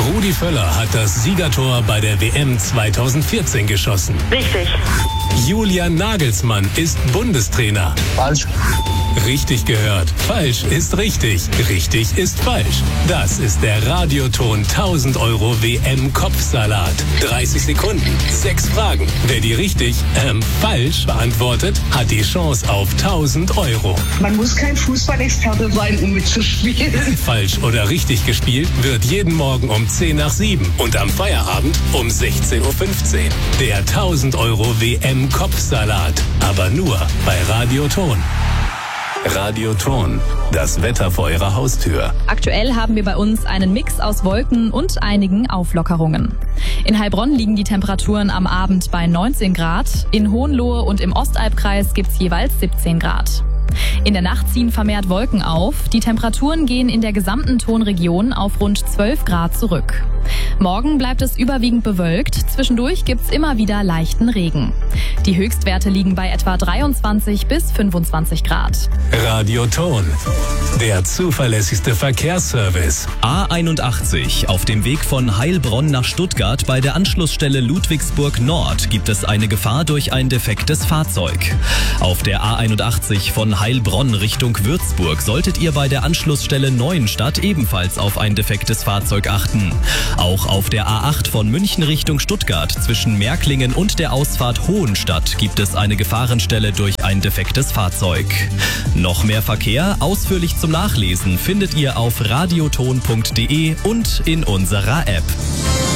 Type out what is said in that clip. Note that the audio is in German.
Rudi Völler hat das Siegertor bei der WM 2014 geschossen. Richtig. Julian Nagelsmann ist Bundestrainer. Falsch. Richtig gehört. Falsch ist richtig. Richtig ist falsch. Das ist der Radioton 1000 € WM-Kopfsalat. 30 Sekunden, 6 Fragen. Wer die richtig, falsch beantwortet, hat die Chance auf 1000 €. Man muss kein Fußballexperte sein, um mitzuspielen. Falsch oder richtig gespielt wird jeden Morgen um 10 nach 7 und am Feierabend um 16:15 Uhr. Der 1000 € WM-Kopfsalat. Aber nur bei Radioton. Radioton, das Wetter vor Ihrer Haustür. Aktuell haben wir bei uns einen Mix aus Wolken und einigen Auflockerungen. In Heilbronn liegen die Temperaturen am Abend bei 19 Grad. In Hohenlohe und im Ostalbkreis gibt's jeweils 17 Grad. In der Nacht ziehen vermehrt Wolken auf. Die Temperaturen gehen in der gesamten Tonregion auf rund 12 Grad zurück. Morgen bleibt es überwiegend bewölkt. Zwischendurch gibt's immer wieder leichten Regen. Die Höchstwerte liegen bei etwa 23 bis 25 Grad. Radioton, der zuverlässigste Verkehrsservice. A81. Auf dem Weg von Heilbronn nach Stuttgart bei der Anschlussstelle Ludwigsburg Nord gibt es eine Gefahr durch ein defektes Fahrzeug. Auf der A81 von Heilbronn Richtung Würzburg solltet ihr bei der Anschlussstelle Neuenstadt ebenfalls auf ein defektes Fahrzeug achten. Auch auf der A8 von München Richtung Stuttgart zwischen Märklingen und der Ausfahrt Hohenstadt gibt es eine Gefahrenstelle durch ein defektes Fahrzeug. Noch mehr Verkehr, ausführlich zum Nachlesen, findet ihr auf radioton.de und in unserer App.